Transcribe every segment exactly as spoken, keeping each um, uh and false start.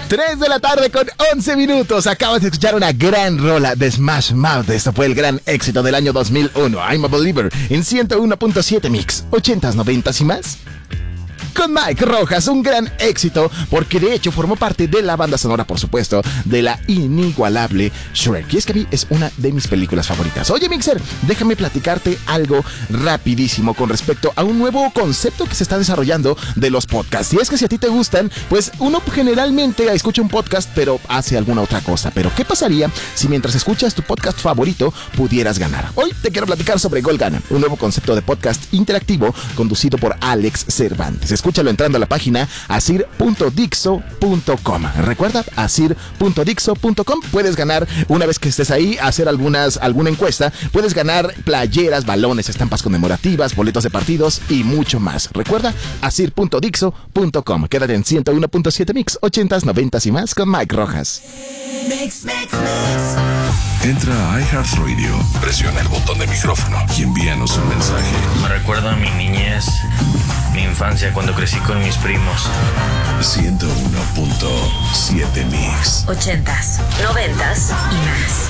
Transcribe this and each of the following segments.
tres de la tarde con once minutos. Acabas de escuchar una gran rola de Smash Mouth. Esto fue el gran éxito del año dos mil uno. I'm a Believer en ciento uno punto siete Mix. ochentas, noventas y más. Con Mike Rojas, un gran éxito, porque de hecho formó parte de la banda sonora, por supuesto, de la inigualable Shrek. Y es que a mí es una de mis películas favoritas. Oye, Mixer, déjame platicarte algo rapidísimo con respecto a un nuevo concepto que se está desarrollando de los podcasts. Y es que si a ti te gustan, pues uno generalmente escucha un podcast, pero hace alguna otra cosa. Pero ¿qué pasaría si mientras escuchas tu podcast favorito pudieras ganar? Hoy te quiero platicar sobre Gol Gana, un nuevo concepto de podcast interactivo conducido por Alex Cervantes. Escúchalo entrando a la página asir punto dixo punto com. Recuerda, asir punto dixo punto com. Puedes ganar, una vez que estés ahí, hacer algunas, alguna encuesta. Puedes ganar playeras, balones, estampas conmemorativas, boletos de partidos y mucho más. Recuerda, asir punto dixo punto com. Quédate en ciento uno punto siete Mix, ochentas, noventas y más con Mike Rojas. Mix, mix, mix. Entra a iHeartRadio, presiona el botón de micrófono y envíanos un mensaje. Me recuerda a mi niñez, mi infancia cuando crecí con mis primos. ciento uno punto siete Mix. Ochentas, noventas y más.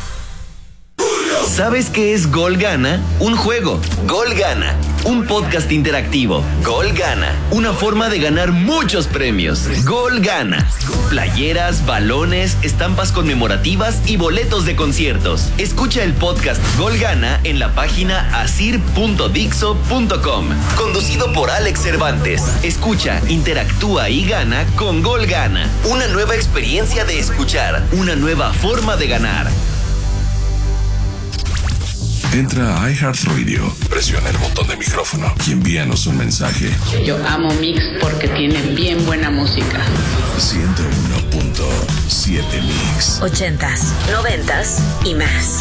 ¿Sabes qué es Gol Gana? Un juego. Gol Gana. Un podcast interactivo. Gol Gana. Una forma de ganar muchos premios. Gol Gana. Playeras, balones, estampas conmemorativas y boletos de conciertos. Escucha el podcast Gol Gana en la página asir punto dixo punto com. Conducido por Alex Cervantes. Escucha, interactúa y gana con Gol Gana. Una nueva experiencia de escuchar. Una nueva forma de ganar. Entra a iHeartRadio, presiona el botón de micrófono y envíanos un mensaje. Yo amo Mix porque tiene bien buena música. ciento uno punto siete Mix. Ochentas, noventas y más.